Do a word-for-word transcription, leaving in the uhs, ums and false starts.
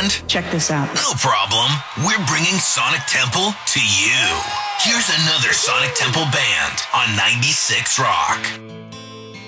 band? Check this out. No problem. We're bringing Sonic Temple to you. Here's another Sonic Temple band on ninety-six Rock.